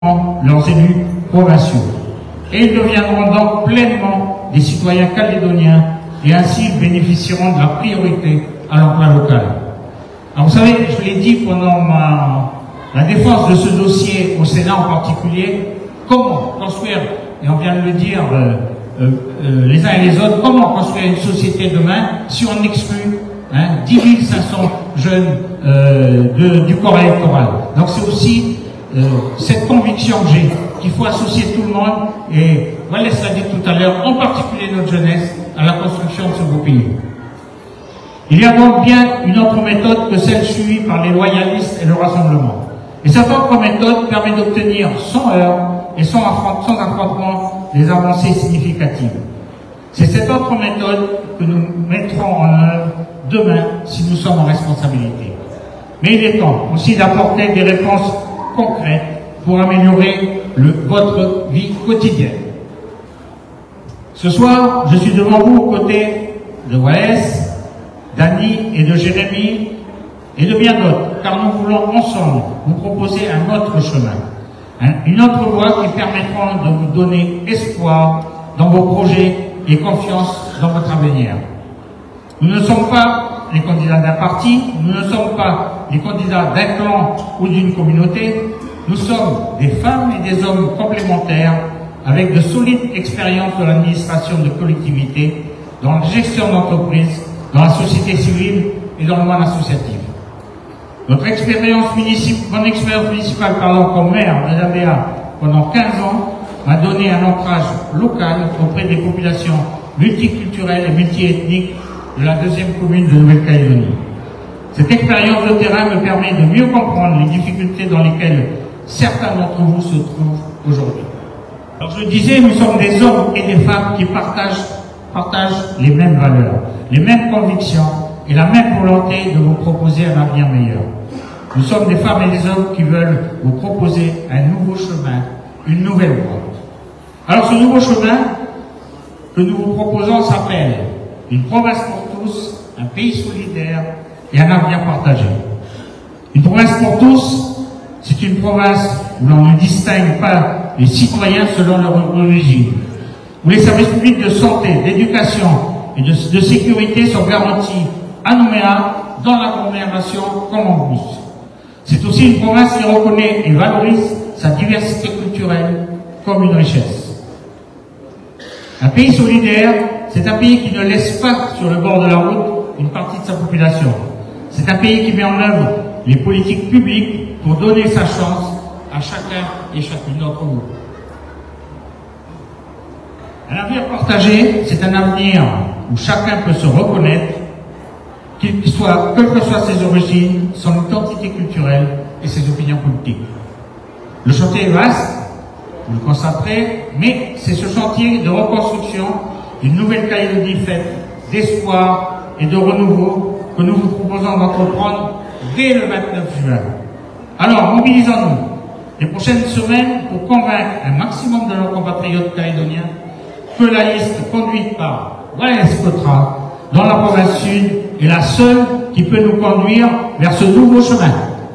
leurs élus provinciaux. Et ils deviendront donc pleinement des citoyens calédoniens et ainsi ils bénéficieront de la priorité à l'emploi local. Alors vous savez, je l'ai dit pendant la défense de ce dossier au Sénat en particulier, comment construire, et on vient de le dire les uns et les autres, comment construire une société demain si on exclut 10 500 jeunes du corps électoral. Donc c'est aussi cette conviction que j'ai, qu'il faut associer tout le monde, et Wallace l'a dit tout à l'heure, en particulier notre jeunesse, à la construction de ce beau pays. Il y a donc bien une autre méthode que celle suivie par les loyalistes et le rassemblement. Et cette autre méthode permet d'obtenir sans heurts et sans affrontement des avancées significatives. C'est cette autre méthode que nous mettrons en œuvre demain si nous sommes en responsabilité. Mais il est temps aussi d'apporter des réponses concrètes pour améliorer votre vie quotidienne. Ce soir, je suis devant vous aux côtés de Wallace, d'Annie et de Jérémy et de bien d'autres, car nous voulons ensemble vous proposer un autre chemin, une autre voie qui permettra de vous donner espoir dans vos projets et confiance dans votre avenir. Nous ne sommes pas les candidats d'un parti, nous ne sommes pas les candidats d'un clan ou d'une communauté, nous sommes des femmes et des hommes complémentaires avec de solides expériences de l'administration de collectivités, dans la gestion d'entreprises, dans la société civile et dans le monde associatif. Mon expérience municipale comme maire de l'ABA pendant 15 ans m'a donné un ancrage local auprès des populations multiculturelles et multiethniques de la deuxième commune de Nouvelle-Calédonie. Cette expérience de terrain me permet de mieux comprendre les difficultés dans lesquelles certains d'entre vous se trouvent aujourd'hui. Alors je disais, nous sommes des hommes et des femmes qui partagent les mêmes valeurs, les mêmes convictions et la même volonté de vous proposer un avenir meilleur. Nous sommes des femmes et des hommes qui veulent vous proposer un nouveau chemin, une nouvelle voie. Alors ce nouveau chemin que nous vous proposons s'appelle une province pour tous, un pays solidaire et un avenir partagé. Une province pour tous, c'est une province où l'on ne distingue pas les citoyens selon leur origine, où les services publics de santé, d'éducation et de sécurité sont garantis à Nouméa, dans l'agglomération comme en Brousse. C'est aussi une province qui reconnaît et valorise sa diversité culturelle comme une richesse. Un pays solidaire, c'est un pays qui ne laisse pas sur le bord de la route une partie de sa population. C'est un pays qui met en œuvre les politiques publiques pour donner sa chance à chacun et chacune d'entre nous. Un avenir partagé, c'est un avenir où chacun peut se reconnaître, quelles que soient ses origines, son identité culturelle et ses opinions politiques. Le chantier est vaste, vous le constaterez, mais c'est ce chantier de reconstruction d'une Nouvelle-Calédonie faite d'espoir et de renouveau que nous vous proposons d'entreprendre dès le 29 juin. Alors, mobilisons-nous les prochaines semaines pour convaincre un maximum de nos compatriotes calédoniens que la liste conduite par Wallace Cotra dans la province sud est la seule qui peut nous conduire vers ce nouveau chemin.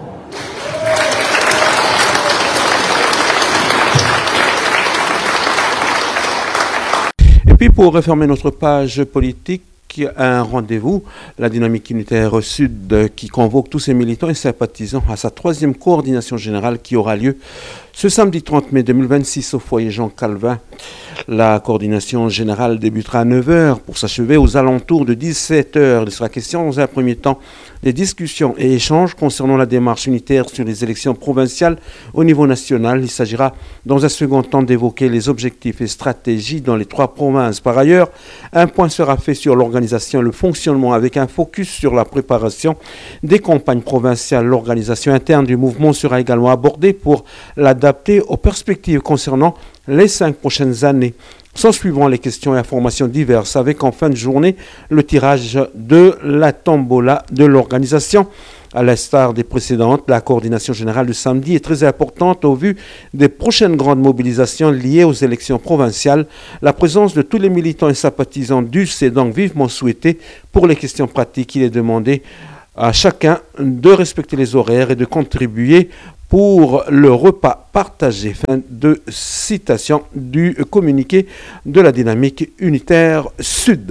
Et puis pour refermer notre page politique, un rendez-vous, la dynamique unitaire sud qui convoque tous ses militants et sympathisants à sa 3e coordination générale qui aura lieu ce samedi 30 mai 2026 au foyer Jean Calvin. La coordination générale débutera à 9h pour s'achever aux alentours de 17h. Il sera question dans un premier temps des discussions et échanges concernant la démarche unitaire sur les élections provinciales au niveau national. Il s'agira dans un second temps d'évoquer les objectifs et stratégies dans les 3 provinces. Par ailleurs, un point sera fait sur l'organisation et le fonctionnement avec un focus sur la préparation des campagnes provinciales. L'organisation interne du mouvement sera également abordée pour l'adapter aux perspectives concernant les 5 prochaines années. S'en suivront les questions et informations diverses avec en fin de journée le tirage de la tombola de l'organisation. À l'instar des précédentes, la coordination générale de samedi est très importante au vu des prochaines grandes mobilisations liées aux élections provinciales. La présence de tous les militants et sympathisants d'US est donc vivement souhaitée. Pour les questions pratiques, il est demandé à chacun de respecter les horaires et de contribuer pour le repas partagé. Fin de citation du communiqué de la dynamique unitaire Sud.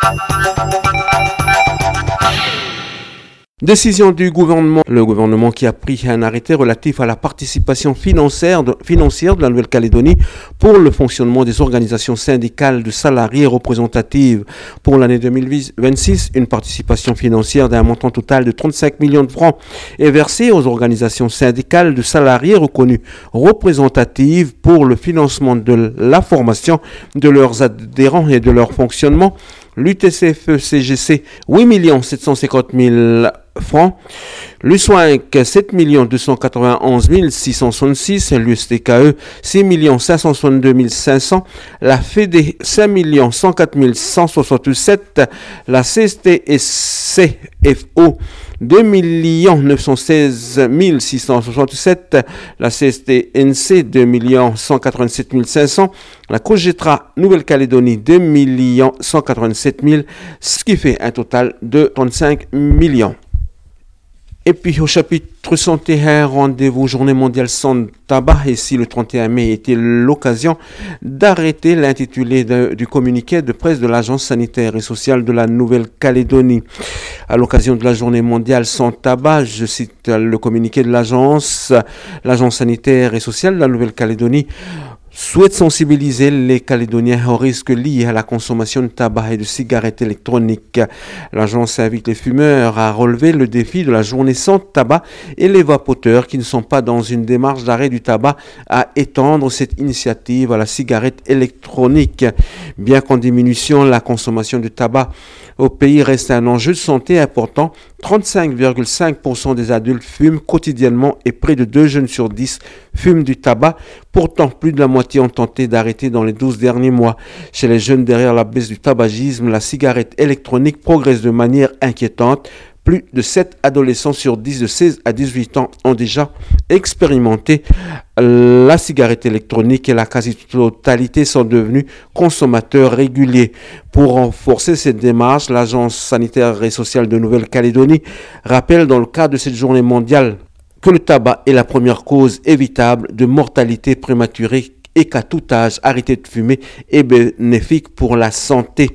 Décision du gouvernement. Le gouvernement qui a pris un arrêté relatif à la participation financière de la Nouvelle-Calédonie pour le fonctionnement des organisations syndicales de salariés représentatives pour l'année 2026. Une participation financière d'un montant total de 35 millions de francs est versée aux organisations syndicales de salariés reconnues représentatives pour le financement de la formation de leurs adhérents et de leur fonctionnement. L'UTCFE-CGC, 8 750 000 francs. L'USWANC, 7 291 666. L'USTKE, 6 562 500. La FEDE, 5 104 167. La CSTSCFO, 2 916 667, la CSTNC 2 187 500, la COGETRA Nouvelle-Calédonie 2 187 000, ce qui fait un total de 35 millions. Et puis au chapitre santé, un rendez-vous journée mondiale sans tabac. Et si le 31 mai était l'occasion d'arrêter l'intitulé du communiqué de presse de l'Agence sanitaire et sociale de la Nouvelle-Calédonie. À l'occasion de la journée mondiale sans tabac, je cite le communiqué de l'Agence sanitaire et sociale de la Nouvelle-Calédonie, souhaite sensibiliser les Calédoniens aux risques liés à la consommation de tabac et de cigarettes électroniques. L'agence invite les fumeurs à relever le défi de la journée sans tabac et les vapoteurs qui ne sont pas dans une démarche d'arrêt du tabac à étendre cette initiative à la cigarette électronique. Bien qu'en diminution, la consommation de tabac au pays reste un enjeu de santé important. 35,5% des adultes fument quotidiennement et près de 2 jeunes sur 10 fument du tabac. Pourtant, plus de la moitié ont tenté d'arrêter dans les 12 derniers mois. Chez les jeunes, derrière la baisse du tabagisme, la cigarette électronique progresse de manière inquiétante. Plus de 7 adolescents sur 10 de 16 à 18 ans ont déjà expérimenté la cigarette électronique et la quasi-totalité sont devenus consommateurs réguliers. Pour renforcer cette démarche, l'Agence sanitaire et sociale de Nouvelle-Calédonie rappelle dans le cadre de cette journée mondiale que le tabac est la première cause évitable de mortalité prématurée et qu'à tout âge, arrêter de fumer est bénéfique pour la santé.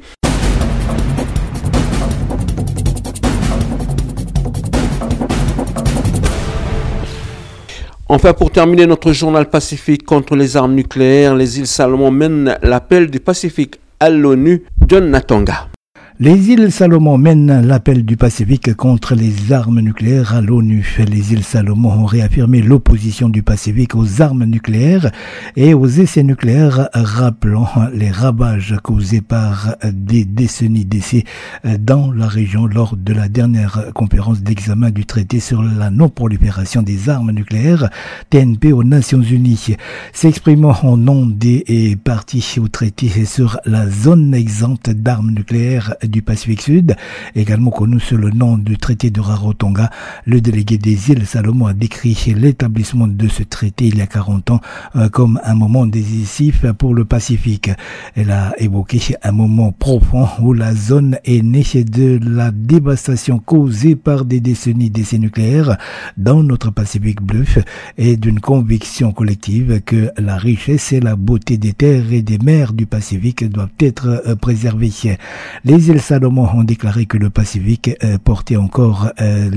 Enfin, pour terminer notre journal Pacifique contre les armes nucléaires, les îles Salomon mènent l'appel du Pacifique à l'ONU. John Natonga. Les îles Salomon mènent l'appel du Pacifique contre les armes nucléaires à l'ONU. Les îles Salomon ont réaffirmé l'opposition du Pacifique aux armes nucléaires et aux essais nucléaires, rappelant les ravages causés par des décennies d'essais dans la région lors de la dernière conférence d'examen du traité sur la non-prolifération des armes nucléaires, TNP aux Nations Unies. S'exprimant au nom des parties au traité sur la zone exempte d'armes nucléaires du Pacifique Sud, également connu sous le nom du traité de Rarotonga, le délégué des îles Salomon a décrit l'établissement de ce traité il y a 40 ans comme un moment décisif pour le Pacifique. Elle a évoqué un moment profond où la zone est née de la dévastation causée par des décennies d'essais nucléaires dans notre Pacifique bleu et d'une conviction collective que la richesse et la beauté des terres et des mers du Pacifique doivent être préservées. Les îles Salomon ont déclaré que le Pacifique portait encore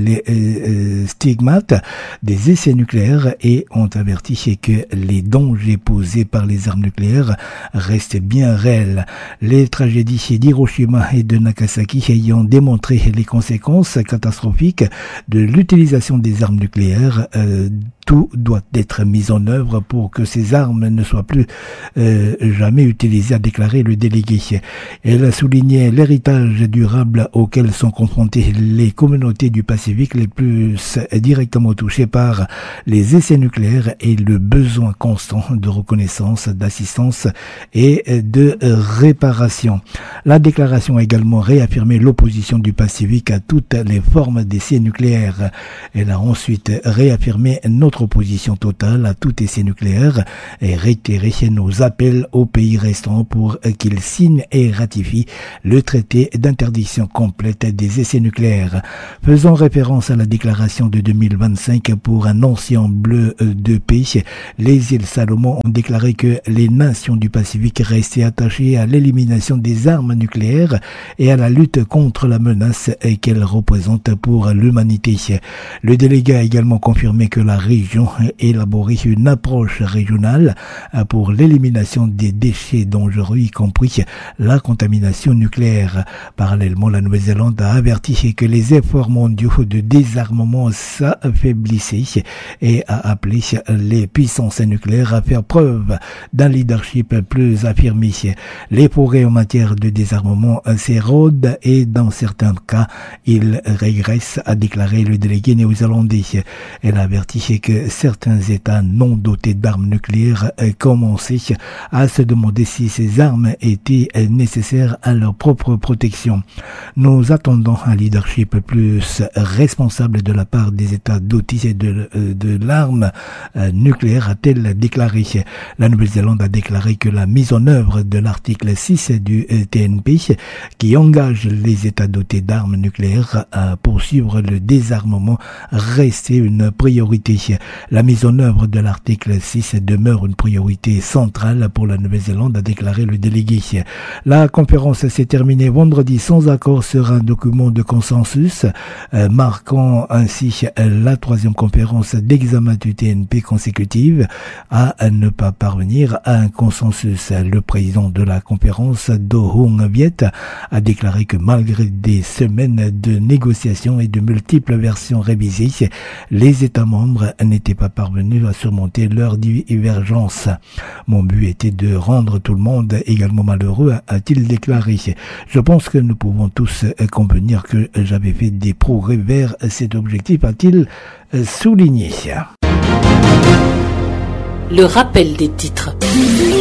les stigmates des essais nucléaires et ont averti que les dangers posés par les armes nucléaires restent bien réels. Les tragédies d'Hiroshima et de Nagasaki ayant démontré les conséquences catastrophiques de l'utilisation des armes nucléaires, tout doit être mis en œuvre pour que ces armes ne soient plus jamais utilisées, a déclaré le délégué. Elle a souligné l'héritage durable auquel sont confrontées les communautés du Pacifique les plus directement touchées par les essais nucléaires et le besoin constant de reconnaissance, d'assistance et de réparation. La déclaration a également réaffirmé l'opposition du Pacifique à toutes les formes d'essais nucléaires. Elle a ensuite réaffirmé notre notre opposition totale à tout essai nucléaire et réitérer nos appels aux pays restants pour qu'ils signent et ratifient le traité d'interdiction complète des essais nucléaires. Faisant référence à la déclaration de 2025 pour un océan bleu de paix, les îles Salomon ont déclaré que les nations du Pacifique restaient attachées à l'élimination des armes nucléaires et à la lutte contre la menace qu'elles représentent pour l'humanité. Le délégué a également confirmé que la région élaborait une approche régionale pour l'élimination des déchets dangereux, y compris la contamination nucléaire. Parallèlement, la Nouvelle-Zélande a averti que les efforts mondiaux de désarmement s'affaiblissaient et a appelé les puissances nucléaires à faire preuve d'un leadership plus affirmé. Les progrès en matière de désarmement s'érodent et dans certains cas, ils régressent, a déclaré le délégué néo-zélandais. Elle a averti que certains États non dotés d'armes nucléaires commençaient à se demander si ces armes étaient nécessaires à leur propre protection. Nous attendons un leadership plus responsable de la part des États dotés de l'arme nucléaire, a-t-elle déclaré. La Nouvelle-Zélande a déclaré que la mise en œuvre de l'article 6 du TNP, qui engage les États dotés d'armes nucléaires à poursuivre le désarmement, restait une priorité. La mise en œuvre de l'article 6 demeure une priorité centrale pour la Nouvelle-Zélande, a déclaré le délégué. La conférence s'est terminée vendredi sans accord sur un document de consensus, marquant ainsi la troisième conférence d'examen du TNP consécutive à ne pas parvenir à un consensus. Le président de la conférence, Do Hung Viet, a déclaré que malgré des semaines de négociations et de multiples versions révisées, les États membres n'étaient pas parvenus à surmonter leurs divergences. Mon but était de rendre tout le monde également malheureux, a-t-il déclaré. Je pense que nous pouvons tous convenir que j'avais fait des progrès vers cet objectif, a-t-il souligné. Le rappel des titres.